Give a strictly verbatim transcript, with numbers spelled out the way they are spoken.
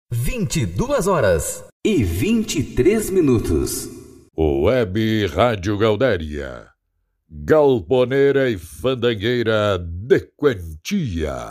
vinte e duas horas e vinte e três minutos. Web Rádio Gaudéria, galponeira e fandangueira de quantia.